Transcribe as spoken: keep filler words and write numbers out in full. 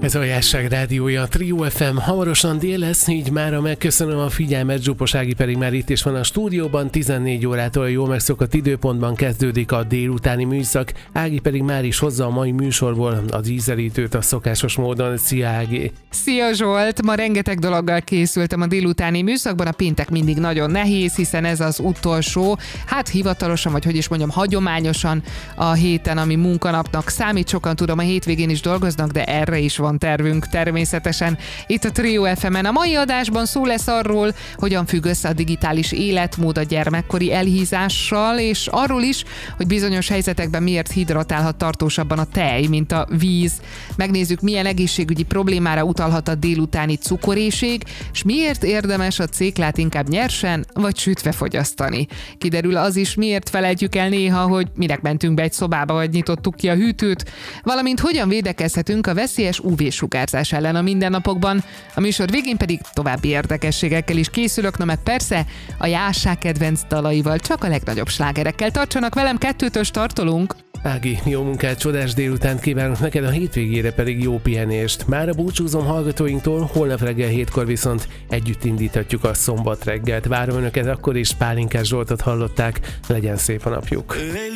Ez a Jásság rádiója, a Trio ef em, hamarosan dél lesz, így mára megköszönöm a figyelmet, Zsupos Ági pedig már itt is van a stúdióban, tizennégy órától a jól megszokott időpontban kezdődik a délutáni műszak, Ági pedig már is hozza a mai műsorból az ízelítőt a szokásos módon. Szia Ági! Szia Zsolt! Ma rengeteg dologgal készültem a délutáni műszakban, a péntek mindig nagyon nehéz, hiszen ez az utolsó, hát hivatalosan, vagy hogy is mondjam, hagyományosan a héten, ami munkanapnak számít, sokan tudom, a hétvégén is dolgoznak, de erre is van tervünk természetesen. Itt a Trio ef emen a mai adásban szó lesz arról, hogyan függ össze a digitális életmód a gyermekkori elhízással, és arról is, hogy bizonyos helyzetekben miért hidratálhat tartósabban a tej, mint a víz. Megnézzük, milyen egészségügyi problémára utalhat a délutáni cukoréség, és miért érdemes a céklát inkább nyersen vagy sütve fogyasztani. Kiderül az is, miért felejtjük el néha, hogy minek mentünk be egy szobába, vagy nyitottuk ki a hűtőt, valamint hogyan védekezhetünk a veszélyes ú vé-sugárzás ellen a mindennapokban. A műsor végén pedig további érdekességekkel is készülök, na meg persze a Jásság kedvenc dalaival, csak a legnagyobb slágerekkel. Tartsanak velem, kettőtől startolunk! Ági, jó munkát, csodás délutánt kívánok neked, a hétvégére pedig jó pihenést. Mára búcsúzom hallgatóinktól, holnap reggel hétkor viszont együtt indíthatjuk a szombat reggelt. Várom önöket akkor is, Pálinkás Zsoltot hallották, legyen szép a napjuk.